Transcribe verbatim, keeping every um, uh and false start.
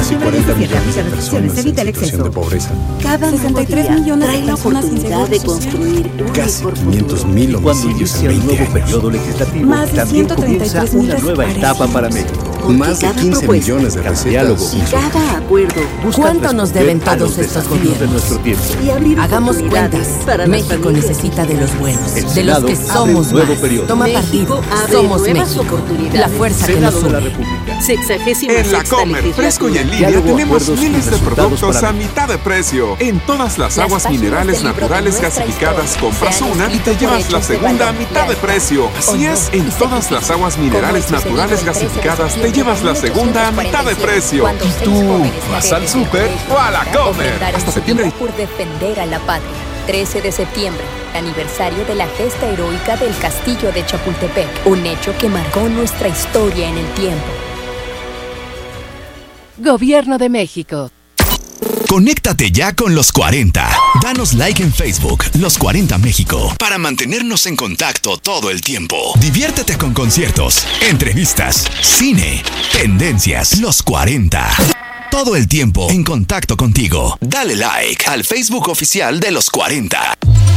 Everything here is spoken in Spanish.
Casi cuarenta millones de personas en situación de pobreza. Cada sesenta y tres millones de personas sin seguro de construir un Casi quinientos mil homicidios en veinte nuevo años. periodo legislativo, Más de también ciento treinta y tres mil comienza una nueva etapa para México. Más de quince millones de recetas. y cada acuerdo Buscan ¿Cuánto nos deben responder a todos los estos desafíos gobiernos? de nuestro tiempo. y abrir Hagamos oportunidades cuentas. para las México familias. necesita de los buenos, El de los Senado que abre somos un nuevo más. periodo. Toma México partido. abre Somos nuevas México. oportunidades. La fuerza que Senado nos de la une. República. Sexagésima En la sexta Comer, legislatura. fresco y en línea, Diálogo, tenemos acuerdos y miles de resultados productos para a mí. mitad de precio. En todas las Las aguas páginas minerales del libro de naturales nuestra gasificadas historia compras se han una y te escrito por llevas la hechos de segunda a valor mitad de leal, precio. Así honor es, en y todas las sacrificio, aguas como minerales el sucedido naturales el trece de gasificadas te septiembre llevas la de segunda a mitad de mil ochocientos cuarenta y siete, precio. cuando ¿Y seis tú jóvenes vas al rebeldes súper o a la Comer? ofrendaron Hasta su septiembre. vida por defender a la patria. trece de septiembre, aniversario de la gesta heroica del Castillo de Chapultepec, un hecho que marcó nuestra historia en el tiempo. Gobierno de México. Conéctate ya con los cuarenta. Danos like en Facebook, Los cuarenta México, para mantenernos en contacto todo el tiempo. Diviértete con conciertos, entrevistas, cine, tendencias. Los cuarenta. Todo el tiempo en contacto contigo. Dale like al Facebook oficial de Los cuarenta.